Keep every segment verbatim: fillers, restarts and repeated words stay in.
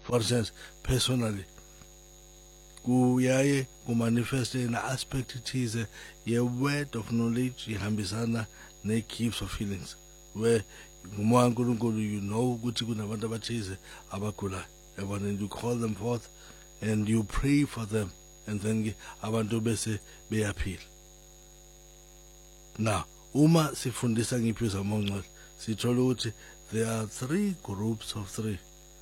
For instance, personally, kuyaye kumanifest in aspect thize ye word of knowledge ihambisana ne gifts of healings, where ngumoya kaNkulunkulu you know ukuthi kunabantu abathize abagulayo, and you call them forth and you pray for them, and then abantu bese beyaphila. Now uma sifundisa ngiphiza amongcwele sithola ukuthi there are three groups of three.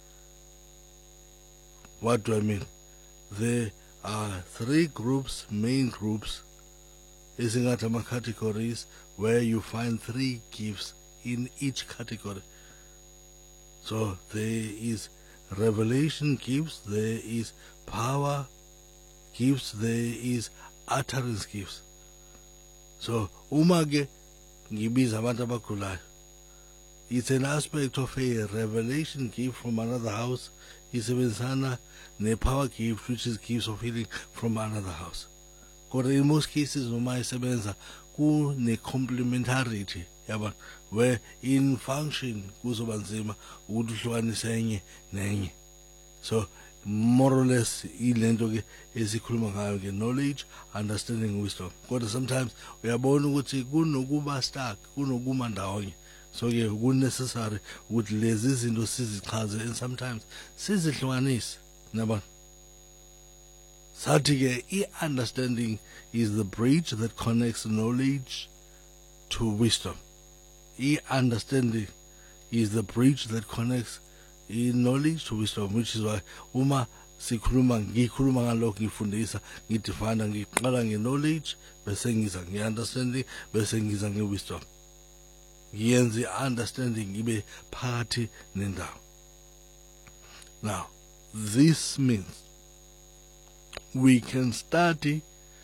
What do I mean? There are three groups, main groups, izingathi categories, where you find three gifts in each category. So there is revelation gifts, there is power gifts, there is utterance gifts. So uma ke ngibiza abantu abagulayo, it's an aspect of a revelation gift from another house, isebenzisana ne power gift, which is gifts of healing from another house. Kodwa in most cases uma isebenza kune complementarity, yabona, where in function kuzoba nzima ukuthi uhlukanise enye nenye. So more or less ilento ke esikhuluma ngayo ke knowledge, understanding, wisdom. Kodwa sometimes uyabona ukuthi kunokuba stuck, kunokuma ndawonye. So ke unnecessary ukuthi lezi zinto sizichaze, and sometimes sizihlukanise, nabona. Sathi ke i-understanding is the bridge that connects knowledge to wisdom. I-understanding is the bridge that connects in knowledge to wisdom, which is why uma sikhuluma ngikhuluma ngalokho ngifundisa ngidefine ngiqala nge-knowledge bese ngiza nge-understanding bese ngiza nge-wisdom. Ngiyenze understanding ibe phakathi nendawo. Now this means we can study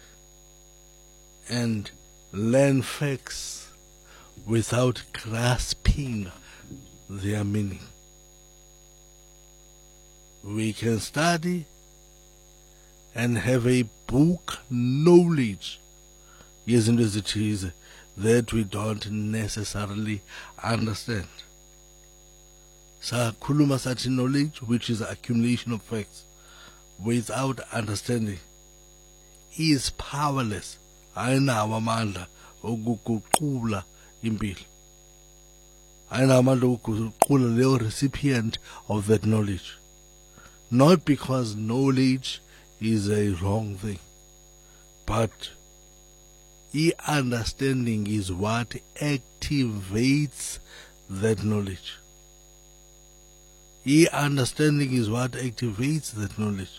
and learn facts without grasping their meaning. We can study and have a book knowledge that we don't necessarily understand. Sakhuluma sathi knowledge, which is the accumulation of facts, without understanding is powerless. Ayinawo amandla okuguqula impilo. Ayinawo amandla okuguqula leyo recipient of that knowledge. Not because knowledge is a wrong thing, but e-understanding is what activates that knowledge. E-understanding is what activates that knowledge.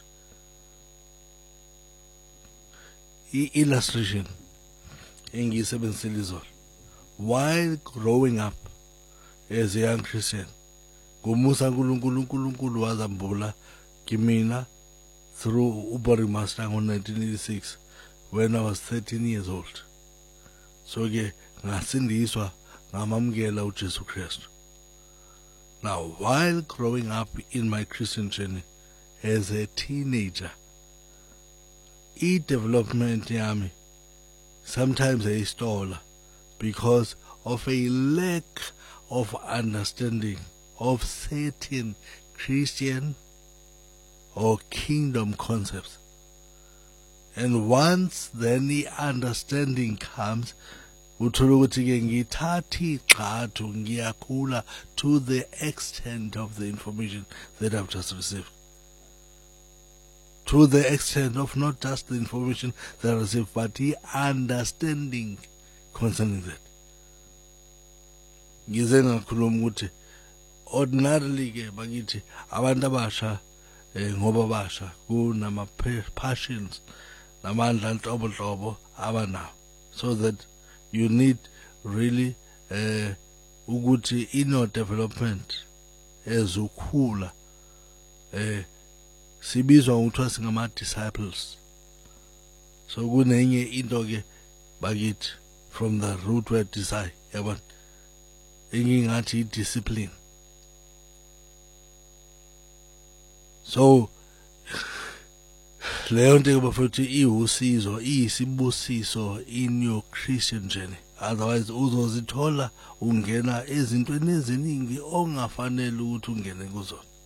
E-illustration engisebenzisela izolo. While growing up as a young Christian, ngumusa uNkulunkulu uNkulunkulu wazambula kimina through uBoring Master in nineteen eighty-six when I was thirteen years old. So ke ngasindiswa ngamamkela uJesu Kristu. Now while growing up in my Christian journey as a teenager, i-development yami sometimes ayisthola because of a lack of understanding of certain Christian or kingdom concepts. And once then the understanding comes, uthola ukuthi ke ngithathi igxathu ngiyakhula to the extent of the information that I've just received. To the extent of not just the information that I received, but the understanding concerning that. Ngize ngakhuluma ukuthi ordinarily ke bakithi abantu abasha ngoba basha kunama passions namandla nhlobo nhlobo abanawo, so that you need really uh, ukuthi inner development ezukhula eh sibizwa ngokuthiwa singama disciples. So kunenye into ke bakithi from the root word desire, yabona, engingathi discipline. So leyo nto bafowethu iwusizo, iyisibusiso in your Christian journey. Otherwise uzozithola ungena ezintweni eziningi ongafanele ukuthi ungene kuzona.